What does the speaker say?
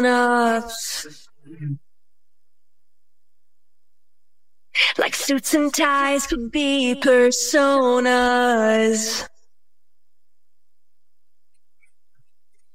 grown-ups. Like suits and ties could be personas.